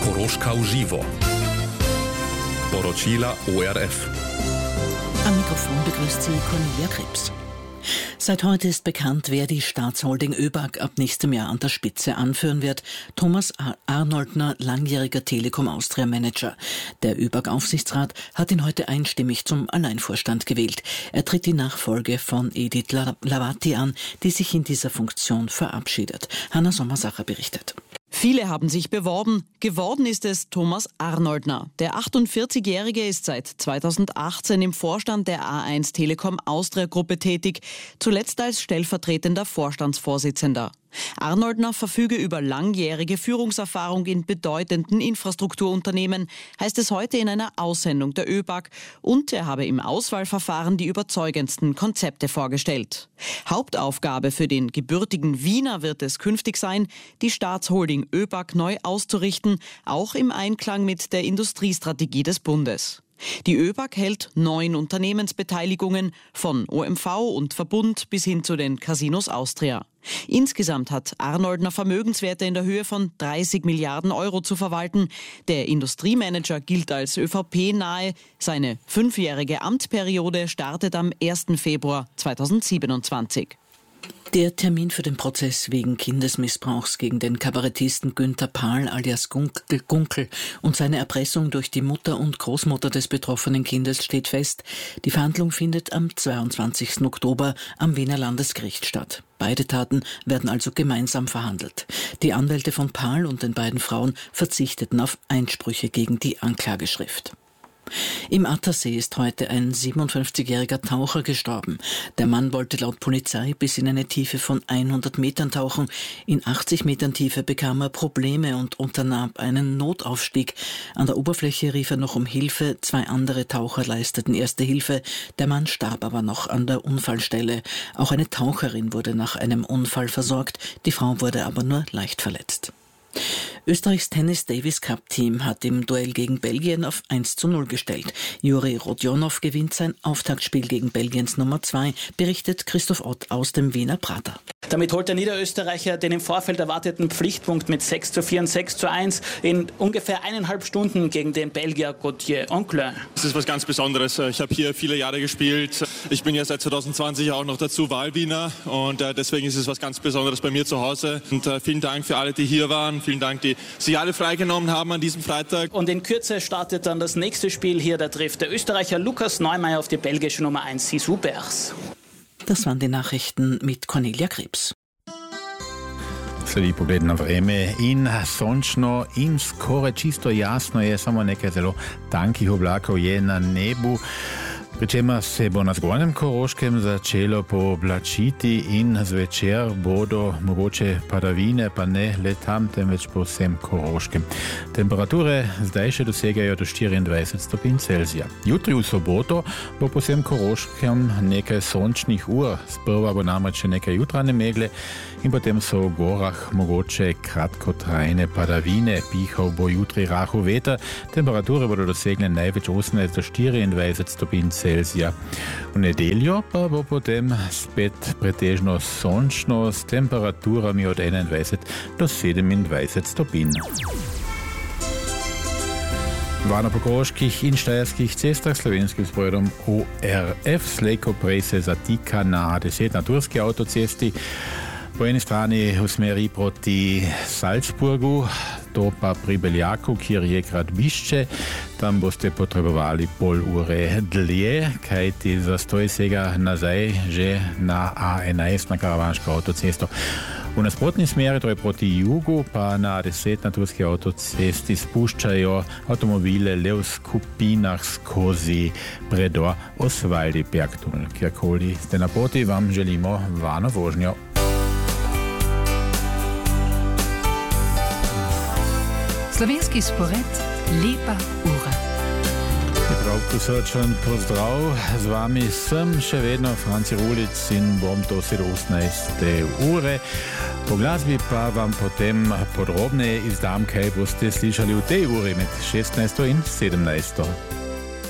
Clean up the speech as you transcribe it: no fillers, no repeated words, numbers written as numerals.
Koroška v živo. Poročila ORF. Am Mikrofon begrüßt Sie Cornelia Krebs. Seit heute ist bekannt, wer die Staatsholding ÖBAG ab nächstem Jahr an der Spitze anführen wird. Thomas Arnoldner, langjähriger Telekom Austria Manager. Der ÖBAG-Aufsichtsrat hat ihn heute einstimmig zum Alleinvorstand gewählt. Er tritt die Nachfolge von Edith Lavati an, die sich in dieser Funktion verabschiedet. Hanna Sommersacher berichtet. Viele haben sich beworben. Geworden ist es Thomas Arnoldner. Der 48-Jährige ist seit 2018 im Vorstand der A1 Telekom Austria Gruppe tätig, zuletzt als stellvertretender Vorstandsvorsitzender. Arnoldner verfüge über langjährige Führungserfahrung in bedeutenden Infrastrukturunternehmen, heißt es heute in einer Aussendung der ÖBAG, und er habe im Auswahlverfahren die überzeugendsten Konzepte vorgestellt. Hauptaufgabe für den gebürtigen Wiener wird es künftig sein, die Staatsholding ÖBAG neu auszurichten, auch im Einklang mit der Industriestrategie des Bundes. Die ÖBAG hält 9 Unternehmensbeteiligungen von OMV und Verbund bis hin zu den Casinos Austria. Insgesamt hat Arnoldner Vermögenswerte in der Höhe von 30 Milliarden Euro zu verwalten. Der Industriemanager gilt als ÖVP-nahe. Seine 5-jährige Amtsperiode startet am 1. Februar 2027. Der Termin für den Prozess wegen Kindesmissbrauchs gegen den Kabarettisten Günther Pahl alias Gunkel und seine Erpressung durch die Mutter und Großmutter des betroffenen Kindes steht fest. Die Verhandlung findet am 22. Oktober am Wiener Landesgericht statt. Beide Taten werden also gemeinsam verhandelt. Die Anwälte von Pahl und den beiden Frauen verzichteten auf Einsprüche gegen die Anklageschrift. Im Attersee ist heute ein 57-jähriger Taucher gestorben. Der Mann wollte laut Polizei bis in eine Tiefe von 100 Metern tauchen. In 80 Metern Tiefe bekam er Probleme und unternahm einen Notaufstieg. An der Oberfläche rief er noch um Hilfe. 2 andere Taucher leisteten erste Hilfe. Der Mann starb aber noch an der Unfallstelle. Auch eine Taucherin wurde nach einem Unfall versorgt. Die Frau wurde aber nur leicht verletzt. Österreichs Tennis-Davis-Cup-Team hat im Duell gegen Belgien auf 1:0 gestellt. Juri Rodionov gewinnt sein Auftaktspiel gegen Belgiens Nummer 2, berichtet Christoph Ott aus dem Wiener Prater. Damit holt der Niederösterreicher den im Vorfeld erwarteten Pflichtpunkt mit 6:4 und 6:1 in ungefähr 1,5 Stunden gegen den Belgier Gauthier Oncle. Das ist was ganz Besonderes. Ich habe hier viele Jahre gespielt. Ich bin ja seit 2020 auch noch dazu Wahlwiener und deswegen ist es was ganz Besonderes bei mir zu Hause. Und vielen Dank für alle, die hier waren. Vielen Dank, die sich alle freigenommen haben an diesem Freitag. Und in Kürze startet dann das nächste Spiel hier. Da trifft der Österreicher Lukas Neumeier auf die belgische Nummer 1 Sisu Bers. Das waren die Nachrichten mit Cornelia Krebs. Sledi pogled na vreme in sončno in skoraj čisto jasno je, samo nekaj zelo tankih oblakov je na nebu. Pričemer se bo na zgornjem Koroškem začelo pooblačiti in zvečer bodo mogoče padavine, pa ne le tam, temveč po vsem Koroškem. Temperature zdaj še dosegajo do 24 stopinj Celzija. Jutri v soboto bo po vsem Koroškem nekaj sončnih ur. Sprva bo namreč še nekaj jutranje megle in potem so v gorah mogoče kratkotrajne padavine. Pihal bo jutri rahel veter. Temperature bodo dosegle največ 18 do 24 stopinj Celzija. V nedeljo pa bo potem spet pretežno sončno s temperaturami od 21 do 27 stopinj. Varno po koroških in štajerskih cestah slovenskim sporedom ORF slejko prej se zatika na 10 na turski avtocesti. Po eni strani v smeri proti Salzburgu, to pa pri Beljaku, kjer je Gradbišče. Tam boste potrebovali pol ure dlje, kajti zastoj sega nazaj že na A11 na Karavanško avtocesto. V nasprotni smeri, torej proti jugu, pa na 10 na turski avtocesti spuščajo avtomobile le v skupinah skozi predor Oswaldi-Berg tunel. Kjerkoli ste na poti, vam želimo varno vožnjo. Slovenski spored, lepa ura. Prav posrečen pozdrav, z vami sem še vedno Franci Rulic in bom to vse do 18. ure. Po glasbi pa vam potem podrobneje izdam, kaj boste slišali v tej uri med 16. in 17.